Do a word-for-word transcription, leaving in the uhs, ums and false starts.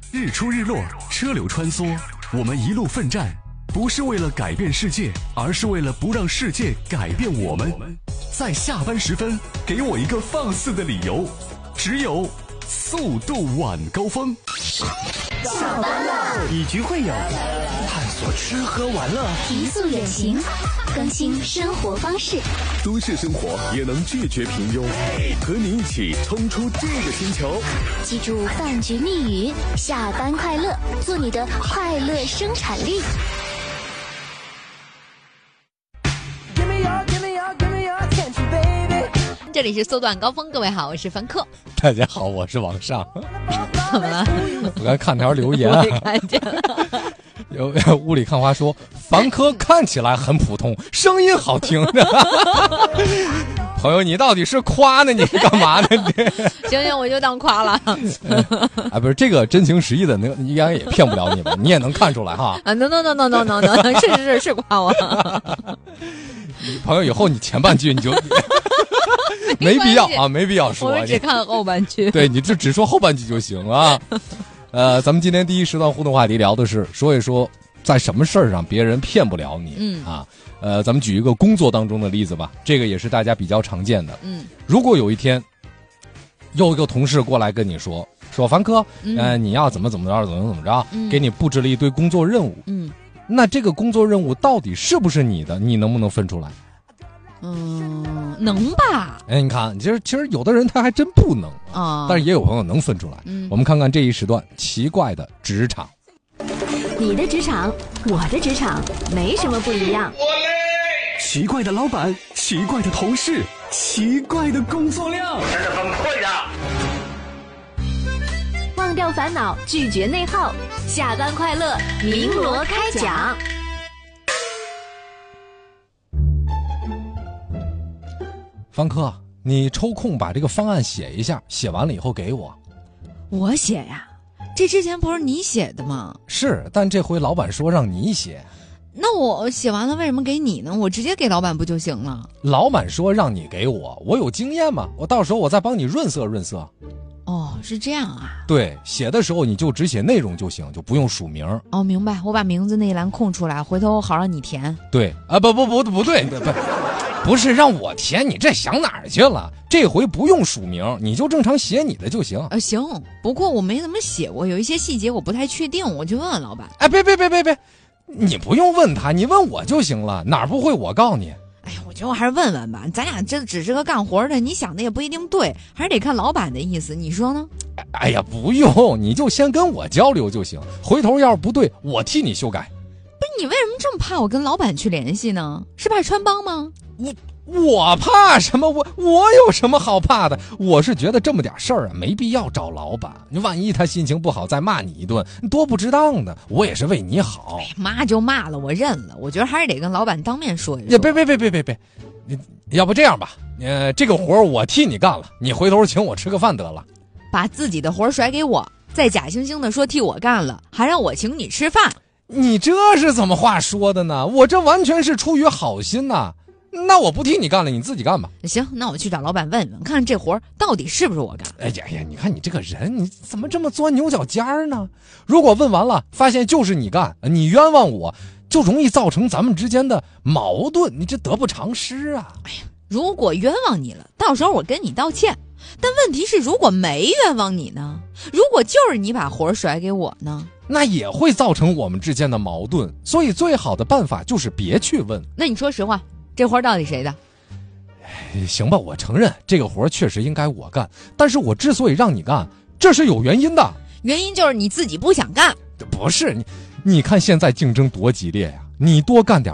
日出日落，车流穿梭，我们一路奋战，不是为了改变世界，而是为了不让世界改变我们。在下班时分，给我一个放肆的理由，只有速度晚高峰。 下班了， 以局会友，探索吃喝玩乐， 提速远行，更新生活方式。 都市生活也能拒绝平庸，和你一起冲出这个星球。 记住饭局密语：下班快乐，做你的快乐生产力。 这里是缩短高峰，各位好，我是凡客。 大家好，我是王上。 怎么了？ 我刚看条留言， 我也看见了。 有雾里看花说，凡客看起来很普通，声音好听。朋友，你到底是夸呢？你干嘛呢？ 行行，我就当夸了。 啊，不是这个真情实意的，那应该也骗不了你们，你也能看出来哈。 啊 ，no no no no no no no， 是是是是夸我。 朋友，以后你前半句你就。没必要啊，没必要说。 我们只看后半句。 对，你就只说后半句就行啊。呃，咱们今天第一时段互动话题聊的是说一说，在什么事儿上别人骗不了你。嗯啊，呃，咱们举一个工作当中的例子吧，这个也是大家比较常见的。嗯，如果有一天有一个同事过来跟你说，说凡哥，嗯、呃，你要怎么怎么着，怎么怎么着，嗯、给你布置了一堆工作任务。嗯，那这个工作任务到底是不是你的？你能不能分出来？ 嗯，能吧？ 哎，你看，其实其实有的人他还真不能啊，但是也有朋友能分出来。嗯，我们看看这一时段奇怪的职场。 你的职场，我的职场，没什么不一样。 奇怪的老板，奇怪的同事，奇怪的工作量， 真是崩溃的。 忘掉烦恼，拒绝内耗，下班快乐，鸣锣开讲。 方科，你抽空把这个方案写一下，写完了以后给我。 我写呀？这之前不是你写的吗？ 是，但这回老板说让你写。 那我写完了为什么给你呢？我直接给老板不就行了？ 老板说让你给我，我有经验嘛，我到时候我再帮你润色润色。 哦，是这样啊。对， 写的时候你就只写内容就行，就不用署名。 哦，明白，我把名字那一栏空出来，回头好让你填。 对啊，不不不不对，不不。不是让我填，你这想哪儿去了？这回不用署名，你就正常写你的就行。 呃，行，不过我没怎么写过，有一些细节我不太确定，我就问问老板。 哎，别别别别别，你不用问他，你问我就行了，哪儿不会我告你。 哎呀，我觉得我还是问问吧，咱俩这只是个干活的，你想的也不一定对，还是得看老板的意思，你说呢？ 哎呀，不用，你就先跟我交流就行，回头要是不对，我替你修改。 不是，你为什么这么怕我跟老板去联系呢？是怕穿帮吗？ 我我怕什么？我我有什么好怕的？我是觉得这么点事儿啊，没必要找老板。你万一他心情不好，再骂你一顿，多不值当的。我也是为你好。 哎，骂就骂了，我认了。我觉得还是得跟老板当面说一说。 也别别别别别别，你要不这样吧，呃，这个活我替你干了，你回头请我吃个饭得了。 把自己的活甩给我，再假惺惺的说替我干了，还让我请你吃饭。 你这是怎么话说的呢？我这完全是出于好心呐。那我不替你干了，你自己干吧。 行，那我去找老板问问，看看这活到底是不是我干。 哎呀呀，你看你这个人，你怎么这么钻牛角尖儿呢？如果问完了发现就是你干，你冤枉我，就容易造成咱们之间的矛盾，你这得不偿失啊。 哎呀，如果冤枉你了，到时候我跟你道歉。但问题是，如果没冤枉你呢？如果就是你把活甩给我呢？ 那也会造成我们之间的矛盾。所以最好的办法就是别去问。 那你说实话，这活到底谁的？ 行吧，我承认这个活确实应该我干，但是我之所以让你干，这是有原因的。 原因就是你自己不想干。 不是你，你看现在竞争多激烈呀！你多干点